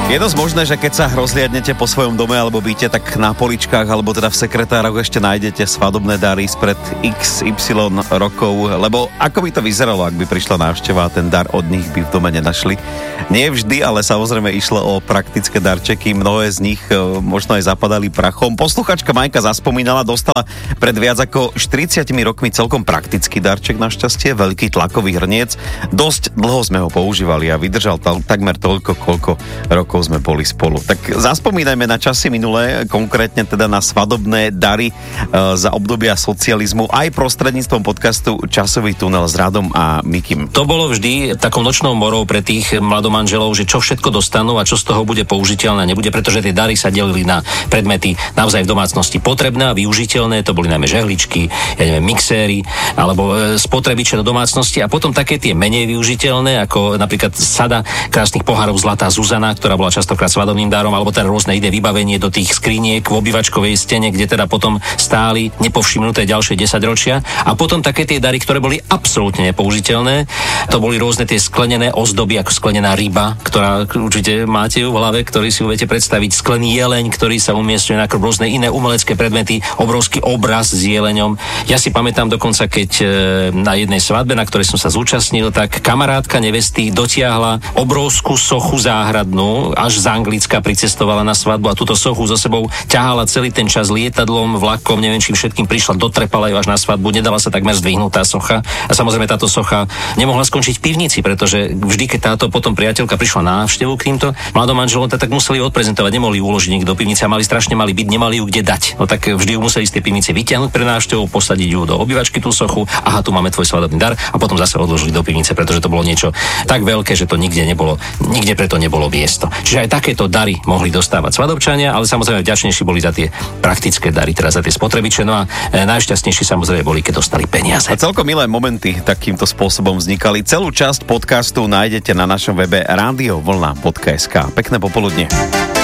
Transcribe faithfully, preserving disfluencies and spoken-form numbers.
Je dosť možné, že keď sa rozliadnete po svojom dome alebo byte, tak na poličkách alebo teda v sekretároch ešte nájdete svadobné dary spred iks ypsilon rokov, lebo ako by to vyzeralo, ak by prišla návšteva a ten dar od nich by v dome nenašli. Nie vždy, ale samozrejme išlo o praktické darčeky, mnohé z nich možno aj zapadali prachom. Posluchačka Majka zaspomínala, dostala pred viac ako štyridsiatimi rokmi celkom praktický darček, našťastie, veľký tlakový hrniec. Dosť dlho sme ho používali a vydržal t- takmer toľko, koľko rokov sme boli spolu. Tak zaspomínajme na časy minulé, konkrétne teda na svadobné dary e, za obdobia socializmu, aj prostredníctvom podcastu Časový tunel s Radom a Mikim. To bolo vždy takou nočnou morou pre tých mladomanželov, že čo všetko dostanú a čo z toho bude použiteľné a nebude, pretože tie dary sa delili na predmety naozaj v domácnosti potrebné a využiteľné, to boli najmä žehličky, ja neviem, mixéry alebo e, spotrebiče do domácnosti a potom také tie menej využiteľné, ako napríklad sada krásnych pohárov Zlatá Zuzana, ktorá bola častokrát svadobným darom, alebo teda rôzne iné vybavenie do tých skriniek v obývačkovej stene, kde teda potom stáli nepovšimnuté ďalšie desaťročia. A potom také tie dary, ktoré boli absolútne nepoužiteľné. To boli rôzne tie sklenené ozdoby, ako sklenená ryba, ktorá určite máte v hlave, ktorý si viete predstaviť, sklený jeleň, ktorý sa umiestňuje na rôzne iné umelecké predmety, obrovský obraz s jeleňom. Ja si pamätám dokonca, keď na jednej svadbe, na ktorej som sa zúčastnil, tak kamarátka nevesty dotiahla obrovskú sochu záhradnú, až z Anglicka pricestovala na svadbu a túto sochu so sebou ťahala celý ten čas lietadlom, vlakom, neviem čím všetkým, prišla, dotrepala ju až na svadbu, nedala sa takmer zdvihnúť tá socha. A samozrejme táto socha nemohla skončiť v pivnici, pretože vždy, keď táto potom priateľka prišla na návštevu k týmto mladom manželom, tak museli ju odprezentovať, nemohli ju uložiť niekto do pivnice a mali strašne malý byt, nemali ju kde dať. No tak vždy ju museli z tej pivnice vyťahnuť pre návštevu, posadiť ju do obývačky tú sochu. Aha, tu máme tvoj svadobný dar a potom zase odložili do pivnice, pretože to bolo niečo tak veľké, že to nikde nebolo, nikde preto nebolo miesto. Čiže aj takéto dary mohli dostávať svadobčania, ale samozrejme vďačnejší boli za tie praktické dary, teda za tie spotrebiče. No a e, najšťastnejší samozrejme boli, keď dostali peniaze. A celkom milé momenty takýmto spôsobom vznikali. Celú časť podcastu nájdete na našom webe rádio vlna bodka es ká. Pekné popoludne.